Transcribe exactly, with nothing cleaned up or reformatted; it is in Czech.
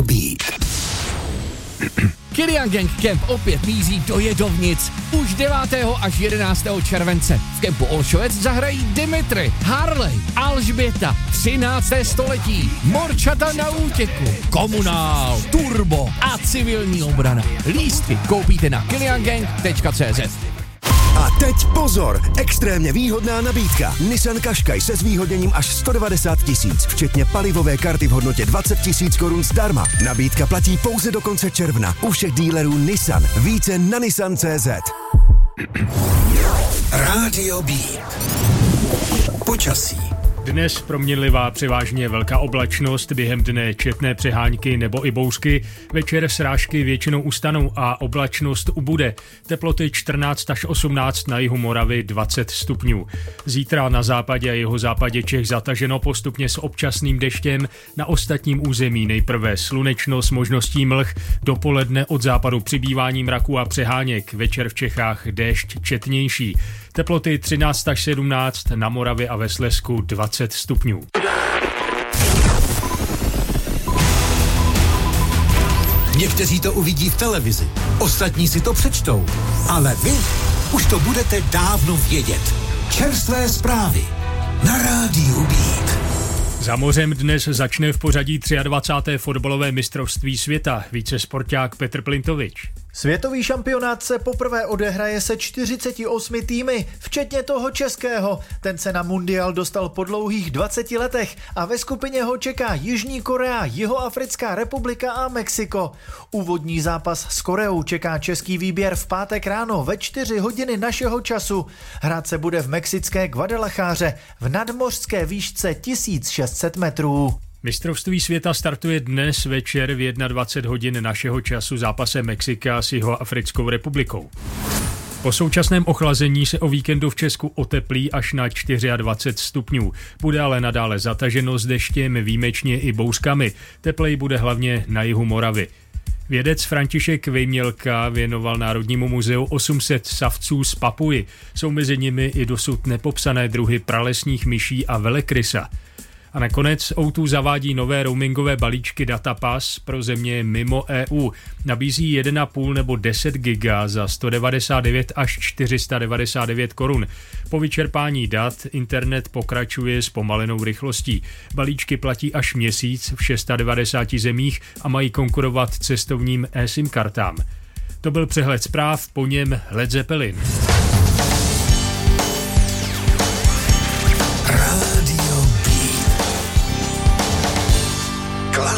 Beat. Kilian Gang Camp opět míří do Jedovnic. Už devátého až jedenáctého července v kempu Olšovec zahrají Dimitri, Harley, Alžběta, třinácté století, Morčata na útěku, Komunál, Turbo a civilní obrana. Lístky koupíte na kilian gang tečka cé zet. A teď pozor, extrémně výhodná nabídka. Nissan Qashqai se zvýhodněním až sto devadesát tisíc, včetně palivové karty v hodnotě dvacet tisíc korun zdarma. Nabídka platí pouze do konce června u všech dílerů Nissan. Více na nissan tečka cé zet. Rádio Beat. Počasí. Dnes proměnlivá převážně velká oblačnost, během dne četné přehánky nebo i bouřky, večer srážky většinou ustanou a oblačnost ubude. Teploty čtrnáct až osmnáct, na jihu Moravy dvacet stupňů. Zítra na západě a jihozápadě Čech zataženo postupně s občasným deštěm, na ostatním území nejprve slunečno s možností mlh, dopoledne od západu přibývání mraků a přeháněk, večer v Čechách déšť četnější. Teploty třináct až sedmnáct, na Moravě a ve Slezsku dvacet stupňů. Někteří to uvidí v televizi, ostatní si to přečtou, ale vy už to budete dávno vědět. Čerstvé zprávy na Rádiu Beat. Za mořem dnes začne v pořadí dvacáté třetí fotbalové mistrovství světa, více sporták Petr Plintovič. Světový šampionát se poprvé odehraje se čtyřiceti osmi týmy, včetně toho českého. Ten se na mundial dostal po dlouhých dvaceti letech a ve skupině ho čeká Jižní Korea, Jihoafrická republika a Mexiko. Úvodní zápas s Koreou čeká český výběr v pátek ráno ve čtyři hodiny našeho času. Hrát se bude v mexické Guadalajáře v nadmořské výšce tisíc šest set metrů. Mistrovství světa startuje dnes večer v dvacet jedna hodin našeho času zápasem Mexika s Jihoafrickou republikou. Po současném ochlazení se o víkendu v Česku oteplí až na dvacet čtyři stupňů. Bude ale nadále zataženo s deštěm, výjimečně i bouřkami. Teplej bude hlavně na jihu Moravy. Vědec František Vejmělka věnoval Národnímu muzeu osm set savců z Papuji. Jsou mezi nimi i dosud nepopsané druhy pralesních myší a velekrysa. A nakonec ó dva zavádí nové roamingové balíčky Datapass pro země mimo é ú. Nabízí jedna a půl nebo deset giga za sto devadesát devět až čtyři sta devadesát devět korun. Po vyčerpání dat internet pokračuje s pomalenou rychlostí. Balíčky platí až měsíc v devadesáti šesti zemích a mají konkurovat cestovním eSIM kartám. To byl přehled zpráv, po něm Led Zeppelin.